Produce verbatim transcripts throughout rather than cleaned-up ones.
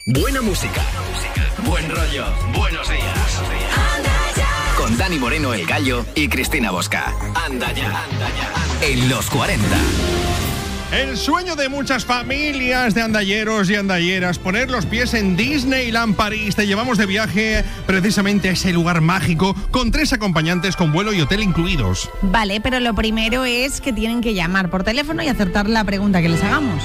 Buena música, buen rollo, buenos días. Con Dani Moreno, El Gallo, y Cristina Bosca. Anda ya, anda ya. En los cuarenta. El sueño de muchas familias de andalleros y andalleras, poner los pies en Disneyland París. Te llevamos de viaje precisamente a ese lugar mágico con tres acompañantes con vuelo y hotel incluidos. Vale, pero lo primero es que tienen que llamar por teléfono y acertar la pregunta que les hagamos.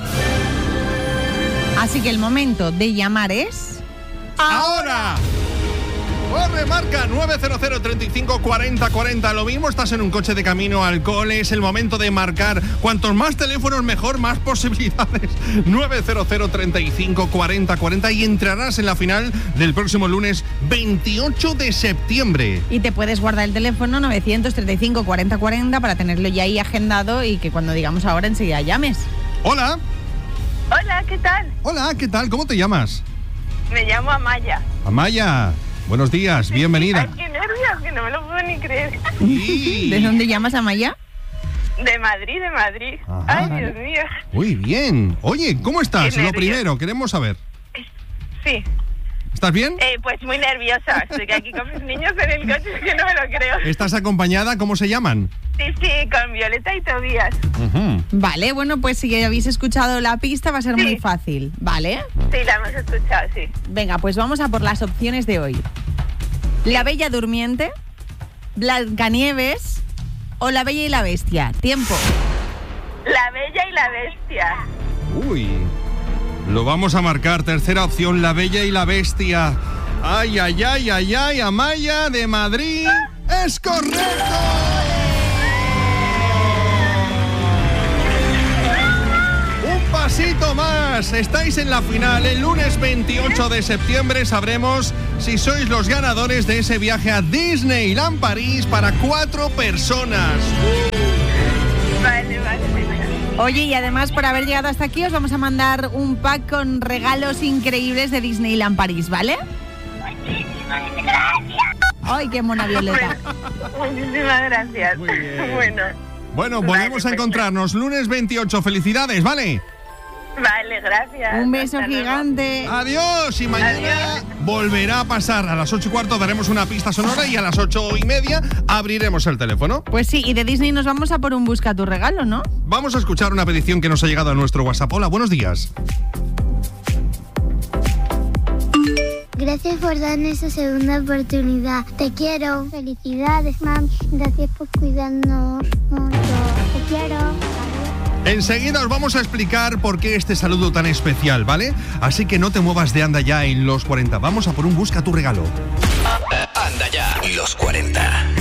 Así que el momento de llamar es... ¡ahora! Corre, marca nueve cero cero, treinta y cinco, cuarenta, cuarenta. Lo mismo estás en un coche de camino al cole. Es el momento de marcar. Cuantos más teléfonos, mejor, más posibilidades. nueve cero cero, treinta y cinco, cuarenta, cuarenta. Y entrarás en la final del próximo lunes veintiocho de septiembre. Y te puedes guardar el teléfono novecientos treinta y cinco, cuarenta, cuarenta para tenerlo ya ahí agendado y que cuando digamos ahora enseguida llames. Hola. Hola, ¿qué tal? Hola, ¿qué tal? ¿Cómo te llamas? Me llamo Amaya. Amaya. Buenos días, bienvenida. Ay, qué nervios, que no me lo puedo ni creer. Sí. ¿De dónde llamas, Amaya? De Madrid, de Madrid. Ajá. Ay, Dios mío. Muy bien. Oye, ¿cómo estás? Qué Lo nervios. primero, queremos saber. Sí. ¿Estás bien? Eh, pues muy nerviosa. Estoy aquí con mis niños en el coche, es que no me lo creo. ¿Estás acompañada? ¿Cómo se llaman? Sí, sí, con Violeta y Tobías. Uh-huh. Vale, bueno, pues si habéis escuchado la pista va a ser Sí. muy fácil, ¿vale? Sí, la hemos escuchado, sí. Venga, pues vamos a por las opciones de hoy. La Bella Durmiente, Blancanieves o La Bella y la Bestia. Tiempo. La Bella y la Bestia. Uy. Lo vamos a marcar. Tercera opción, La Bella y la Bestia. Ay, ay, ay, ay, ay, Amaya de Madrid. ¡Es correcto! Un pasito más. Estáis en la final. El lunes veintiocho de septiembre sabremos si sois los ganadores de ese viaje a Disneyland París para cuatro personas. Vale, vale. Oye, y además por haber llegado hasta aquí os vamos a mandar un pack con regalos increíbles de Disneyland París, ¿vale? Ay, qué mona Violeta. Muchísimas gracias. Muy bien. Bueno, Bueno, Vale, volvemos a pues encontrarnos lunes veintiocho. Felicidades, ¿vale? vale, gracias. Un beso Hasta luego. gigante. Adiós. Y mañana Adiós. volverá a pasar. A las ocho y cuarto daremos una pista sonora y a las ocho y media abriremos el teléfono. Pues sí, y de Disney nos vamos a por un busca tu regalo, ¿no? Vamos a escuchar una petición que nos ha llegado a nuestro WhatsApp. Hola, buenos días. Gracias por darme esa segunda oportunidad. Te quiero. Felicidades, mam. Gracias por cuidarnos mucho. Te quiero. Enseguida os vamos a explicar por qué este saludo tan especial, ¿vale? Así que no te muevas de anda ya en los cuarenta. Vamos a por un busca tu regalo.